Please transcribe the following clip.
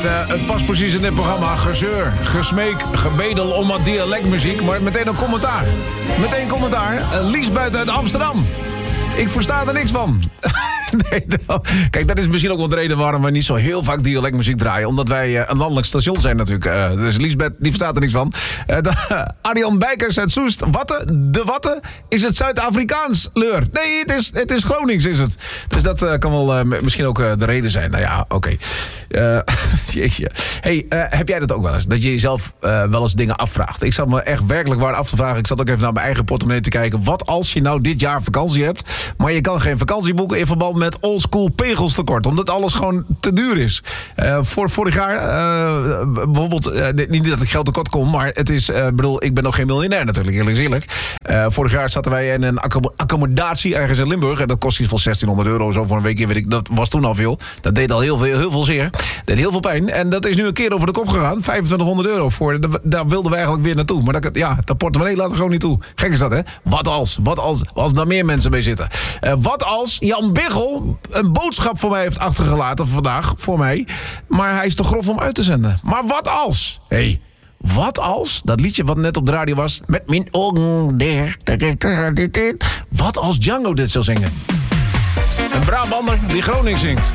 Het past precies in dit programma. Gezeur, gesmeek, gebedel om wat dialectmuziek. Maar meteen een commentaar. Liesbeth uit Amsterdam. Ik versta er niks van. Nee, kijk, dat is misschien ook wel de reden waarom we niet zo heel vaak dialectmuziek draaien. Omdat wij een landelijk station zijn natuurlijk. Dus Liesbeth, die verstaat er niks van. Arjan Bijkers uit Soest. Watte is het Zuid-Afrikaans, leur. Nee, het is Gronings is het. Dus dat kan wel misschien ook de reden zijn. Nou ja, oké. Jeetje. Hey, heb jij dat ook wel eens? Dat je jezelf wel eens dingen afvraagt? Ik zat me echt werkelijk waar af te vragen. Ik zat ook even naar mijn eigen portemonnee te kijken. Wat als je nou dit jaar vakantie hebt, maar je kan geen vakantie boeken in verband met oldschool pegelstekort, omdat alles gewoon te duur is. Vorig jaar, bijvoorbeeld, niet dat ik geld tekort kom, maar het is, ik ben nog geen miljonair natuurlijk, eerlijk. Vorig jaar zaten wij in een accommodatie ergens in Limburg en dat kost iets van €1600 zo voor een weekje, weet ik. Dat was toen al veel. Dat deed al heel veel zeer. Dat deed heel veel pijn. En dat is nu een keer over de kop gegaan. €2500 voor. Daar wilden we eigenlijk weer naartoe. Maar dat portemonnee laat er gewoon niet toe. Gek is dat, hè? Wat als daar meer mensen mee zitten? Wat als Jan Biggel een boodschap voor mij heeft achtergelaten vandaag, voor mij. Maar hij is te grof om uit te zenden. Maar wat als? Hey, wat als? Dat liedje wat net op de radio was. Met mijn ogen dicht. Wat als Django dit zou zingen? Een Brabander die Gronings zingt.